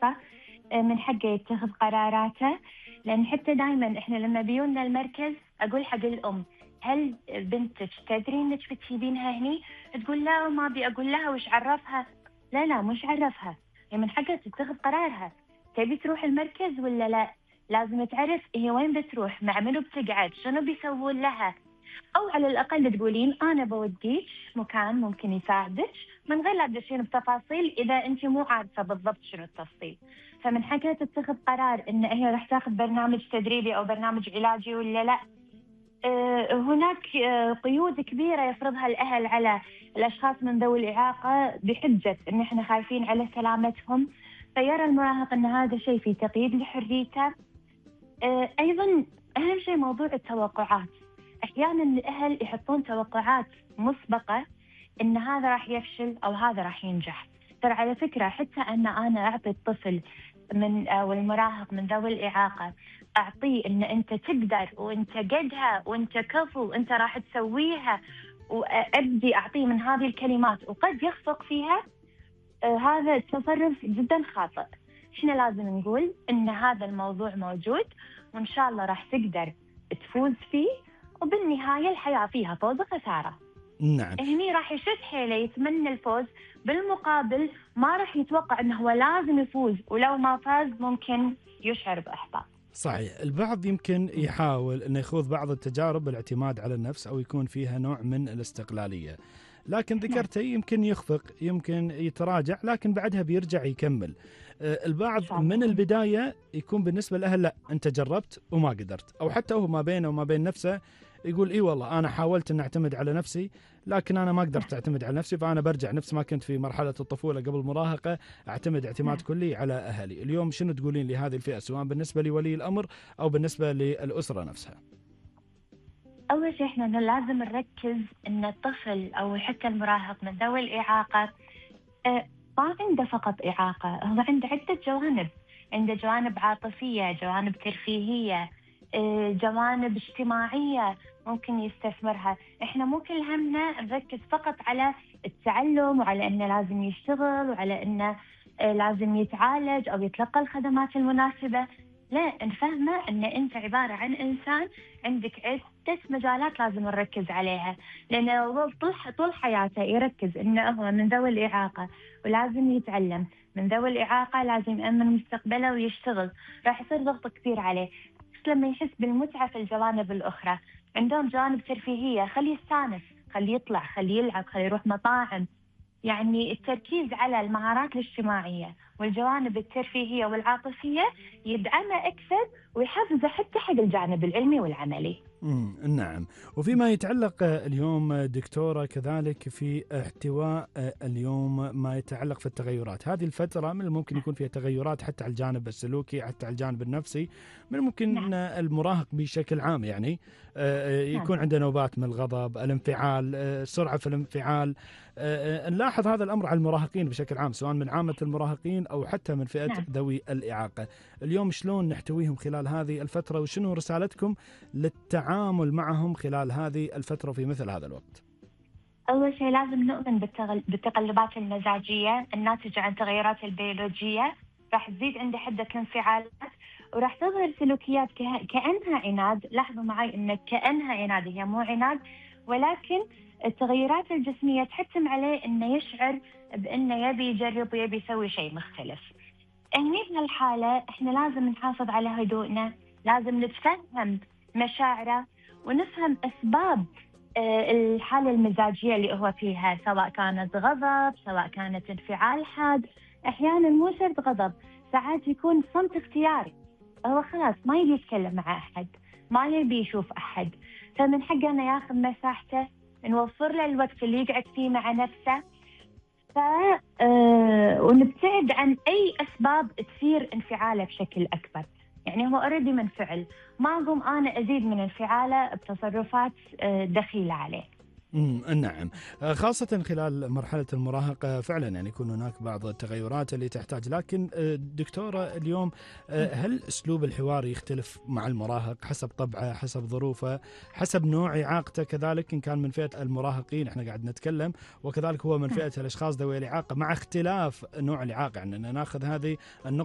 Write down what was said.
فرصة من حقه يتخذ قراراته. لأن حتى دائما إحنا لما بيونا المركز أقول حق الأم هل بنتك تدري إنك بتجيبينها هني؟ تقول لا ما أبي أقول لها وش عرفها. لا مش عرفها، هي من حقها تتخذ قرارها. تبي تروح المركز ولا لا؟ لازم تعرف هي وين بتروح، مع منو بتقعد، شنو بيسوون لها. أو على الأقل تقولين أنا بوديك مكان ممكن يساعدك من غير لا تدشين بتفاصيل إذا أنت مو عارفة بالضبط شنو التفصيل. فمن حقها تتخذ قرار إن هي راح تاخذ برنامج تدريبي أو برنامج علاجي ولا لا. هناك قيود كبيرة يفرضها الأهل على الأشخاص من ذوي الإعاقة بحجة إن إحنا خايفين على سلامتهم، فيرى المراهق أن هذا شيء في تقييد لحريته. أيضا أهم شيء موضوع التوقعات. أحيانا الأهل يحطون توقعات مسبقة إن هذا راح يفشل أو هذا راح ينجح. ترى على فكرة حتى أنا أعطي الطفل أو المراهق من ذوي الإعاقة أعطيه إن أنت تقدر وأنت قدها وأنت كفو وأنت راح تسويها، وأبدي أعطيه من هذه الكلمات وقد يخفق فيها. هذا تصرف جدا خاطئ. إحنا لازم نقول إن هذا الموضوع موجود وإن شاء الله راح تقدر تفوز فيه، وبالنهاية الحياة فيها فوز وخسارة. نعم. هني راح يشد حيله يتمنى الفوز، بالمقابل ما راح يتوقع انه هو لازم يفوز، ولو ما فاز ممكن يشعر بإحباط. صحيح. البعض يمكن يحاول أن يخوض بعض التجارب بالاعتماد على النفس أو يكون فيها نوع من الاستقلالية، لكن ذكرتي يمكن يخفق، يمكن يتراجع، لكن بعدها بيرجع يكمل. البعض من البداية يكون بالنسبة له لا أنت جربت وما قدرت، أو حتى هو ما بينه وما بين نفسه يقول إيه والله أنا حاولت أن أعتمد على نفسي لكن أنا ما قدرت أعتمد على نفسي، فأنا برجع نفس ما كنت في مرحلة الطفولة قبل المراهقة، أعتمد اعتماد كلي على أهلي. اليوم شنو تقولين لهذه الفئة سواء بالنسبة لولي الأمر أو بالنسبة للأسرة نفسها؟ أول شيء إحنا لازم نركز إن الطفل أو حتى المراهق من ذوي الإعاقة ما عنده فقط إعاقة، هو عنده عدة جوانب. عنده جوانب عاطفية، جوانب ترفيهية، جوانب اجتماعية ممكن يستثمرها. إحنا مو كل همنا نركز فقط على التعلم وعلى إنه لازم يشتغل وعلى إنه لازم يتعالج أو يتلقى الخدمات المناسبة. لا، نفهمه أن أنت عبارة عن إنسان عندك عدة مجالات لازم نركز عليها، لأنه طول حياته يركز أنه هو من ذوي الإعاقة ولازم يتعلم، من ذوي الإعاقة لازم يأمن مستقبله ويشتغل، راح يصير ضغط كبير عليه. بس لما يحس بالمتعة في الجوانب الأخرى، عندهم جوانب ترفيهية، خليه يستانس، خليه يطلع، خليه يلعب، خليه يروح مطاعم. يعني التركيز على المهارات الاجتماعية والجوانب الترفيهية والعاطفية يدعمه أكثر ويحفزه حتى حق الجانب العلمي والعملي. نعم. وفيما يتعلق اليوم دكتورة كذلك في احتواء اليوم ما يتعلق في التغيرات، هذه الفترة من الممكن يكون فيها تغيرات حتى على الجانب السلوكي، حتى على الجانب النفسي، من الممكن المراهق بشكل عام يعني يكون عنده نوبات من الغضب، الانفعال، سرعة في الانفعال. نلاحظ هذا الأمر على المراهقين بشكل عام، سواء من عامة المراهقين أو حتى من فئة ذوي الإعاقة. اليوم شلون نحتويهم خلال هذه الفترة، وشنو رسالتكم للتعامل معهم خلال هذه الفترة في مثل هذا الوقت؟ أول شيء لازم نؤمن بالتقلبات المزاجية الناتجة عن التغيرات البيولوجية، راح تزيد عنده حدة الانفعالات وراح تظهر سلوكيات كأنها عناد. لاحظوا معي أن كأنها عناد، هي مو عناد، ولكن التغيرات الجسمية تحتم عليه أنه يشعر بأنه يبي يجرب ويبي يسوي شيء مختلف. هني بهالحالة إحنا لازم نحافظ على هدوءنا، لازم نتفهم مشاعره ونفهم أسباب الحالة المزاجية اللي هو فيها، سواء كانت غضب، سواء كانت انفعال حاد. أحيانا مو شرط غضب، ساعات يكون صمت اختياري، هو خلاص ما يبي يتكلم مع أحد، ما يبي يشوف أحد، فمن حقه أنه ياخذ مساحته، نوفر له الوقت اللي يقعد فيه مع نفسه، ونبتعد عن أي أسباب تثير انفعاله بشكل أكبر. يعني هو أوريدي منفعل، ما أقوم أنا أزيد من انفعاله بتصرفات دخيلة عليه. نعم. خاصة خلال مرحلة المراهقة فعلا يعني يكون هناك بعض التغيرات اللي تحتاج، لكن دكتورة اليوم هل أسلوب الحوار يختلف مع المراهق حسب طبعه، حسب ظروفه، حسب نوع إعاقته كذلك؟ إن كان من فئة المراهقين احنا قاعد نتكلم، وكذلك هو من فئة الأشخاص ذوي الإعاقة، مع اختلاف نوع الإعاقة، يعني ناخذ هذه النقطة